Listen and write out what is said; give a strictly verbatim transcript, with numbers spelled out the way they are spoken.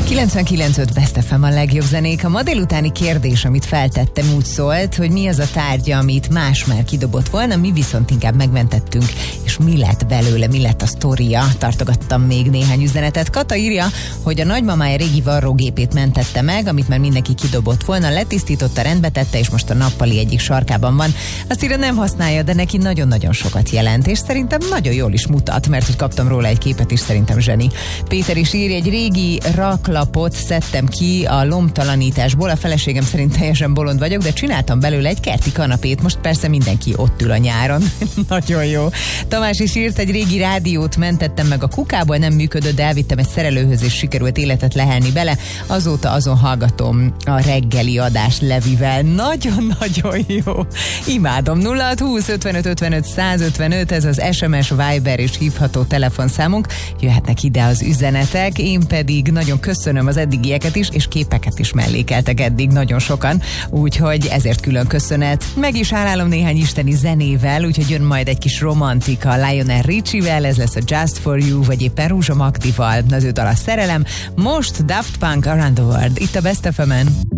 kilencvenkilenc öt Best ef em a legjobb zenék. A ma délutáni kérdés, amit feltettem, úgy szólt, hogy mi az a tárgya, amit más már kidobott volna, mi viszont inkább megmentettünk, és mi lett belőle, mi lett a sztoria. Tartogattam még néhány üzenetet. Kata írja, hogy a nagymamája régi varrógépét mentette meg, amit már mindenki kidobott volna, letisztította, rendbe tette, és most a nappali egyik sarkában van. Azt írja, nem használja, de neki nagyon-nagyon sokat jelent, és szerintem nagyon jól is mutat, mert hogy kaptam róla egy képet is, szerintem zseni. Péter is írja, egy régi raklapot szedtem ki a lombtalanításból, a feleségem szerint teljesen bolond vagyok, de csináltam belőle egy kerti kanapét, most persze mindenki ott ül a nyáron. Nagyon jó. Tamás is írt, egy régi rádiót mentettem meg a kukából, nem működött, de elvittem egy szerelőhöz, és sikerült életet lehelni bele. Azóta azon hallgatom a reggeli adás Levivel. Nagyon-nagyon jó. Imádom. nulla hat húsz ötvenöt ötvenöt százötvenöt, ez az es em es, Viber és hívható telefonszámunk. Jöhetnek ide az üzenetek, én pedig nagyon köszönöm az eddigieket is, és képeket is mellékeltek eddig nagyon sokan, úgyhogy ezért külön köszönet. Meg is állálom néhány isteni zenével, úgyhogy jön majd egy kis romantika Lionel Richie-vel, ez lesz a Just For You, vagy éppen Rúzsa Magdival, az ő dala Szerelem. Most Daft Punk Around the World, itt a Best ef em-en.